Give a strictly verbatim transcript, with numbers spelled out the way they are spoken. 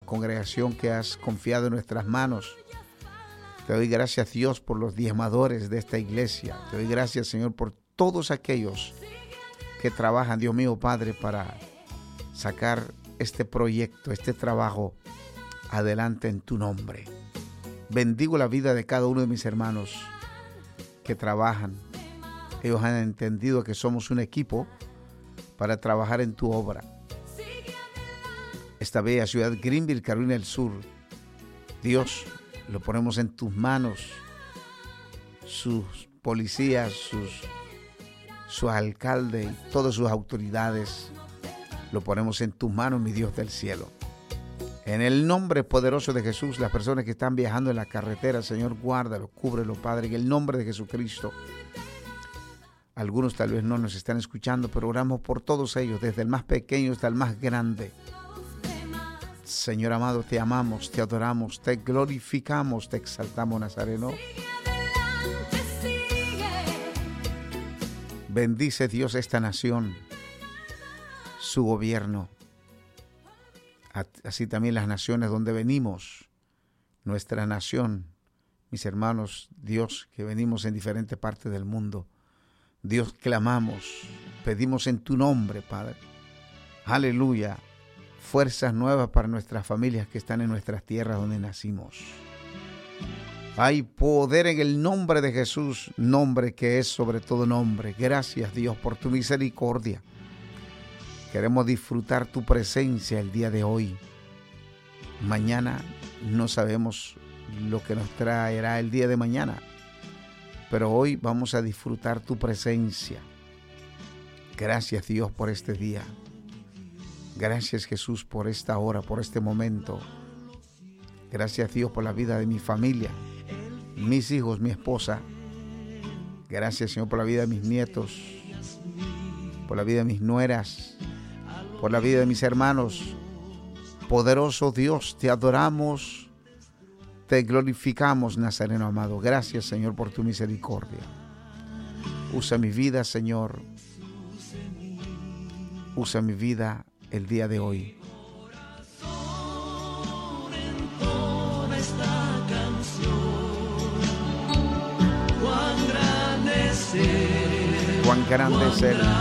congregación que has confiado en nuestras manos. Te doy gracias, Dios, por los diezmadores de esta iglesia. Te doy gracias, Señor, por todos aquellos que trabajan, Dios mío, Padre, para sacar este proyecto, este trabajo adelante en tu nombre. Bendigo la vida de cada uno de mis hermanos que trabajan. Ellos han entendido que somos un equipo para trabajar en tu obra. Esta bella ciudad, Greenville, Carolina del Sur, Dios, lo ponemos en tus manos. Sus policías, sus, sus alcaldes y todas sus autoridades, lo ponemos en tus manos, mi Dios del cielo. En el nombre poderoso de Jesús, las personas que están viajando en la carretera, Señor, guárdalo, cúbrelo, Padre, en el nombre de Jesucristo. Algunos tal vez no nos están escuchando, pero oramos por todos ellos, desde el más pequeño hasta el más grande. Señor amado, te amamos, te adoramos, te glorificamos, te exaltamos, Nazareno. Bendice, Dios, esta nación, su gobierno, así también las naciones donde venimos, nuestra nación, mis hermanos, Dios, que venimos en diferentes partes del mundo. Dios, clamamos, pedimos en tu nombre, Padre. Aleluya. Fuerzas nuevas para nuestras familias que están en nuestras tierras donde nacimos. Hay poder en el nombre de Jesús, nombre que es sobre todo nombre. Gracias, Dios, por tu misericordia. Queremos disfrutar tu presencia el día de hoy. Mañana no sabemos lo que nos traerá el día de mañana, pero hoy vamos a disfrutar tu presencia. Gracias, Dios, por este día. Gracias, Jesús, por esta hora, por este momento. Gracias, Dios, por la vida de mi familia, mis hijos, mi esposa. Gracias, Señor, por la vida de mis nietos, por la vida de mis nueras, por la vida de mis hermanos. Poderoso Dios, te adoramos, te glorificamos, Nazareno amado. Gracias, Señor, por tu misericordia. Usa mi vida, Señor. Usa mi vida el día de hoy. Cuán grande es Él.